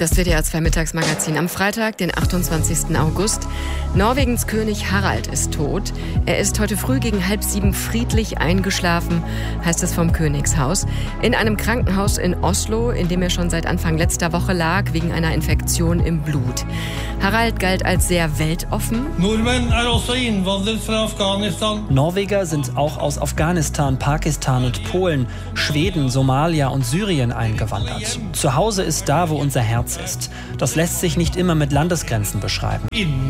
Das WDR2 Mittagsmagazin am Freitag, den 28. August. Norwegens König Harald ist tot. Er ist heute früh gegen 6:30 friedlich eingeschlafen, heißt es vom Königshaus. In einem Krankenhaus in Oslo, in dem er schon seit Anfang letzter Woche lag, wegen einer Infektion im Blut. Harald galt als sehr weltoffen. Norweger sind auch aus Afghanistan, Pakistan und Polen, Schweden, Somalia und Syrien eingewandert. Zu Hause ist da, wo unser Herz ist. Das lässt sich nicht immer mit Landesgrenzen beschreiben.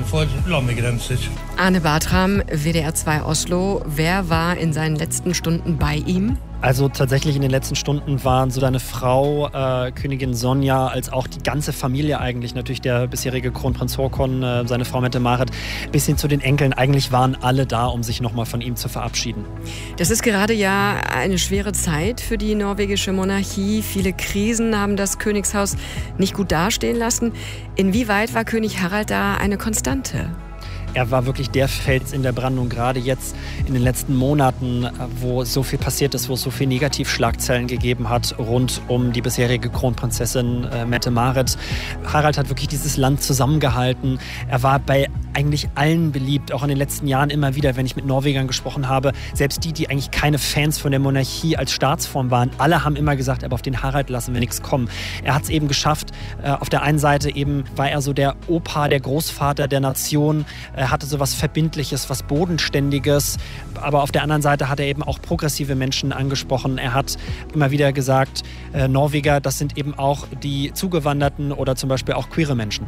Arne Bartram, WDR2 Oslo. Wer war in seinen letzten Stunden bei ihm? Also tatsächlich in den letzten Stunden waren so deine Frau, Königin Sonja, als auch die ganze Familie eigentlich, natürlich der bisherige Kronprinz Haakon, seine Frau Mette-Marit, bis hin zu den Enkeln. Eigentlich waren alle da, um sich nochmal von ihm zu verabschieden. Das ist gerade ja eine schwere Zeit für die norwegische Monarchie. Viele Krisen haben das Königshaus nicht gut dastehen lassen. Inwieweit war König Harald da eine Konstante? Er war wirklich der Fels in der Brandung, gerade jetzt in den letzten Monaten, wo so viel passiert ist, wo es so viel Negativschlagzeilen gegeben hat rund um die bisherige Kronprinzessin Mette-Marit. Harald hat wirklich dieses Land zusammengehalten. Er war bei eigentlich allen beliebt, auch in den letzten Jahren immer wieder, wenn ich mit Norwegern gesprochen habe. Selbst die eigentlich keine Fans von der Monarchie als Staatsform waren, alle haben immer gesagt, aber auf den Harald lassen wir nichts kommen. Er hat es eben geschafft. Auf der einen Seite eben war er so der Opa, der Großvater der Nation. Er hatte so was Verbindliches, was Bodenständiges. Aber auf der anderen Seite hat er eben auch progressive Menschen angesprochen. Er hat immer wieder gesagt, Norweger, das sind eben auch die Zugewanderten oder zum Beispiel auch queere Menschen.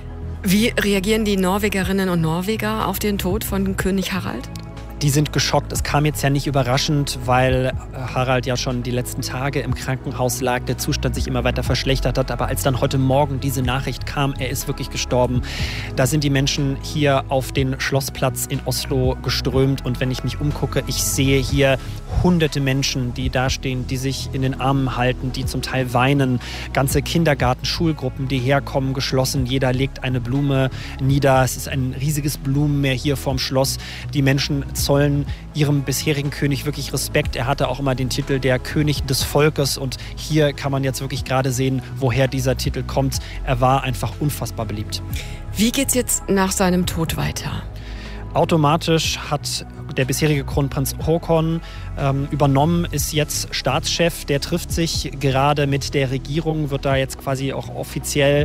Wie reagieren die Norwegerinnen und Norweger auf den Tod von König Harald? Die sind geschockt. Es kam jetzt ja nicht überraschend, weil Harald ja schon die letzten Tage im Krankenhaus lag, der Zustand sich immer weiter verschlechtert hat. Aber als dann heute Morgen diese Nachricht kam, er ist wirklich gestorben, da sind die Menschen hier auf den Schlossplatz in Oslo geströmt. Und wenn ich mich umgucke, ich sehe hier hunderte Menschen, die da stehen, die sich in den Armen halten, die zum Teil weinen. Ganze Kindergarten, Schulgruppen, die herkommen, geschlossen. Jeder legt eine Blume nieder. Es ist ein riesiges Blumenmeer hier vorm Schloss. Die Menschen zollen ihrem bisherigen König wirklich Respekt. Er hatte auch immer den Titel der König des Volkes und hier kann man jetzt wirklich gerade sehen, woher dieser Titel kommt. Er war einfach unfassbar beliebt. Wie geht's jetzt nach seinem Tod weiter? Automatisch hat der bisherige Kronprinz Haakon übernommen, ist jetzt Staatschef. Der trifft sich gerade mit der Regierung, wird da jetzt quasi auch offiziell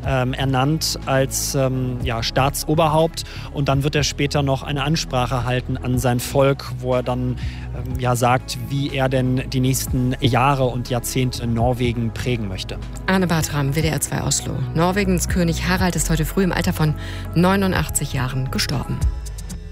ernannt als Staatsoberhaupt. Und dann wird er später noch eine Ansprache halten an sein Volk, wo er dann sagt, wie er denn die nächsten Jahre und Jahrzehnte Norwegen prägen möchte. Arne Bartram, WDR2 Oslo. Norwegens König Harald ist heute früh im Alter von 89 Jahren gestorben.